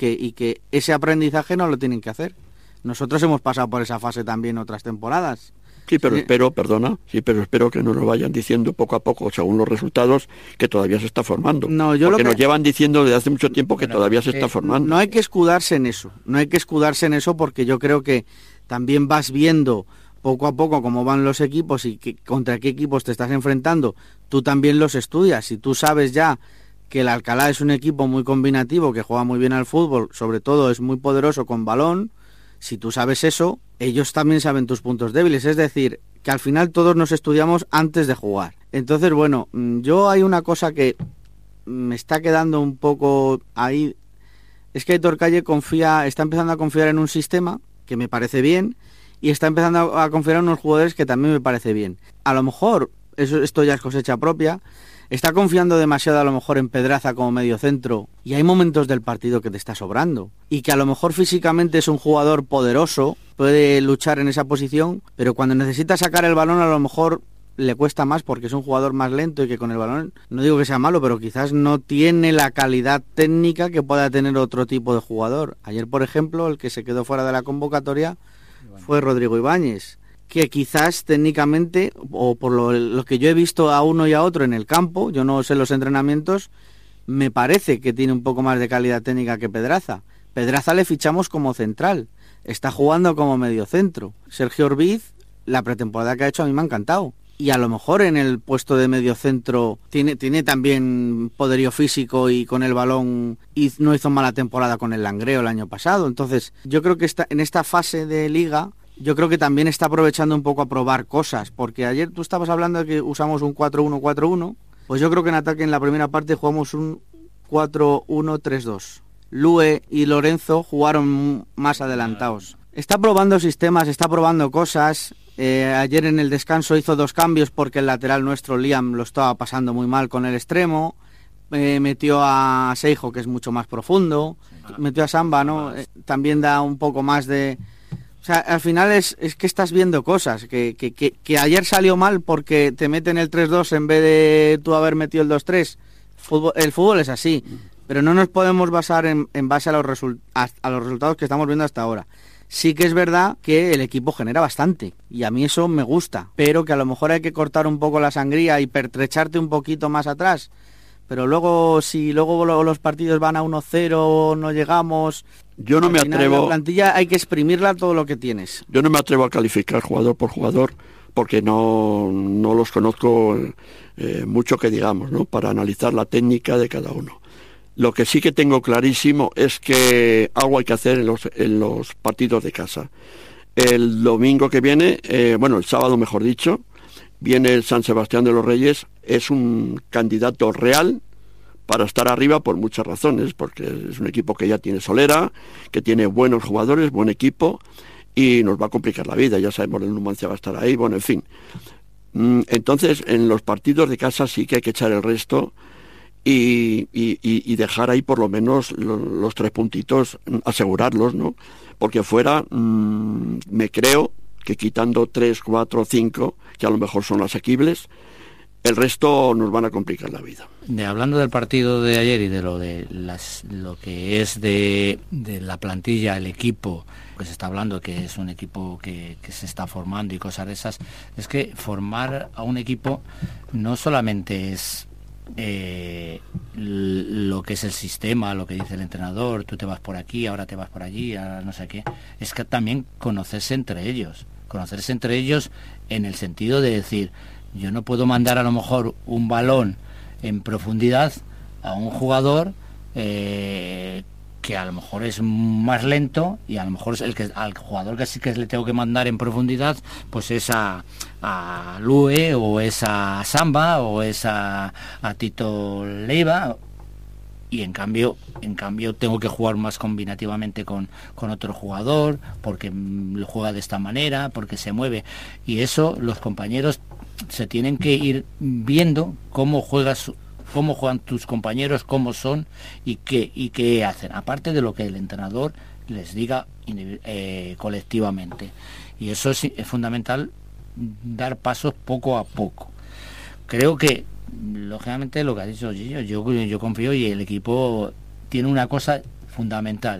que ese aprendizaje no lo tienen que hacer. Nosotros hemos pasado por esa fase también otras temporadas. Sí, pero espero que no nos vayan diciendo poco a poco, según los resultados, que todavía se está formando. No, porque nos llevan diciendo desde hace mucho tiempo que todavía se está formando. No hay que escudarse en eso, porque yo creo que también vas viendo poco a poco cómo van los equipos y contra qué equipos te estás enfrentando. Tú también los estudias y tú sabes ya que el Alcalá es un equipo muy combinativo, que juega muy bien al fútbol, sobre todo es muy poderoso con balón. Si tú sabes eso, ellos también saben tus puntos débiles, es decir, que al final todos nos estudiamos antes de jugar. Entonces, bueno, yo hay una cosa que me está quedando un poco ahí, es que Aitor Calle está empezando a confiar en un sistema que me parece bien y está empezando a confiar en unos jugadores que también me parece bien. A lo mejor, esto ya es cosecha propia, está confiando demasiado a lo mejor en Pedraza como mediocentro y hay momentos del partido que te está sobrando y que a lo mejor físicamente es un jugador poderoso, puede luchar en esa posición, pero cuando necesita sacar el balón a lo mejor le cuesta más porque es un jugador más lento y que con el balón, no digo que sea malo, pero quizás no tiene la calidad técnica que pueda tener otro tipo de jugador. Ayer, por ejemplo, el que se quedó fuera de la convocatoria fue Rodrigo Ibáñez, que quizás técnicamente, o por lo que yo he visto a uno y a otro en el campo, yo no sé los entrenamientos, me parece que tiene un poco más de calidad técnica que Pedraza. Pedraza le fichamos como central, está jugando como mediocentro. Sergio Orbiz, la pretemporada que ha hecho a mí me ha encantado. Y a lo mejor en el puesto de mediocentro tiene también poderío físico y con el balón no hizo mala temporada con el Langreo el año pasado. Entonces yo creo que en esta fase de liga, yo creo que también está aprovechando un poco a probar cosas, porque ayer tú estabas hablando de que usamos un 4-1-4-1, pues yo creo que en ataque en la primera parte jugamos un 4-1-3-2. Lue y Lorenzo jugaron más adelantados. Está probando sistemas, está probando cosas. Ayer en el descanso hizo 2 cambios porque el lateral nuestro, Liam, lo estaba pasando muy mal con el extremo. Metió a Seijo, que es mucho más profundo. Metió a Samba, ¿no? También da un poco más de... O sea, al final es que estás viendo cosas, que ayer salió mal porque te meten el 3-2 en vez de tú haber metido el 2-3. El fútbol es así, pero no nos podemos basar en base a los resultados que estamos viendo hasta ahora. Sí que es verdad que el equipo genera bastante, y a mí eso me gusta, pero que a lo mejor hay que cortar un poco la sangría y pertrecharte un poquito más atrás. Pero luego, si luego los partidos van a 1-0, no llegamos... Yo no me atrevo... La plantilla hay que exprimirla todo lo que tienes. Yo no me atrevo a calificar jugador por jugador, porque no los conozco mucho que digamos, ¿no? Para analizar la técnica de cada uno. Lo que sí que tengo clarísimo es que algo hay que hacer en los partidos de casa. El domingo que viene, el sábado mejor dicho, viene el San Sebastián de los Reyes, es un candidato real para estar arriba por muchas razones, porque es un equipo que ya tiene solera, que tiene buenos jugadores, buen equipo, y nos va a complicar la vida. Ya sabemos, el Numancia va a estar ahí, bueno, en fin. Entonces, en los partidos de casa sí que hay que echar el resto y dejar ahí por lo menos los 3 puntitos, asegurarlos, ¿no? Porque fuera, me creo que quitando 3, 4, 5, que a lo mejor son asequibles, el resto nos van a complicar la vida. Hablando del partido de ayer y de lo que es de la plantilla, el equipo, que se está hablando que es un equipo que se está formando y cosas de esas, es que formar a un equipo no solamente es lo que es el sistema, lo que dice el entrenador, tú te vas por aquí, ahora te vas por allí, ahora no sé qué, es que también conocerse entre ellos en el sentido de decir, yo no puedo mandar a lo mejor un balón en profundidad a un jugador que a lo mejor es más lento, y a lo mejor es al jugador que sí que le tengo que mandar en profundidad, pues es a Lue, o es a Samba, o es a Tito Leiva, y en cambio tengo que jugar más combinativamente con otro jugador, porque juega de esta manera, porque se mueve, y eso los compañeros se tienen que ir viendo cómo juegan tus compañeros, cómo son y qué hacen, aparte de lo que el entrenador les diga colectivamente. Y eso es fundamental, dar pasos poco a poco. Creo que, lógicamente, lo que ha dicho Gillo, yo confío, y el equipo tiene una cosa fundamental.